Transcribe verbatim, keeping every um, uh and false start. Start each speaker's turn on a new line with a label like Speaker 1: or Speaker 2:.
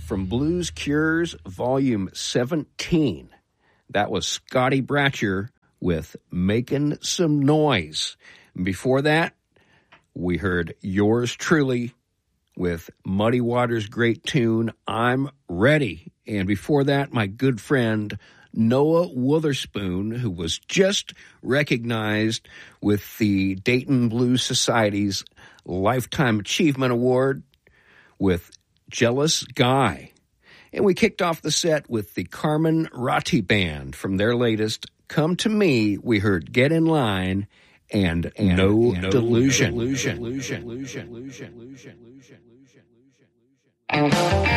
Speaker 1: from Blues Cures, Volume seventeen. That was Scotty Bratcher with Making Some Noise. And before that, we heard yours truly with Muddy Waters' great tune, I'm Ready. And before that, my good friend Noah Witherspoon, who was just recognized with the Dayton Blues Society's Lifetime Achievement Award with Jealous Guy. And we kicked off the set with the Carmen Ratti Band from their latest Come to Me. We heard Get in Line and, and No, and Delusion. No delusion. Delusion. Delusion. Delusion. Delusion. Delusion. Delusion.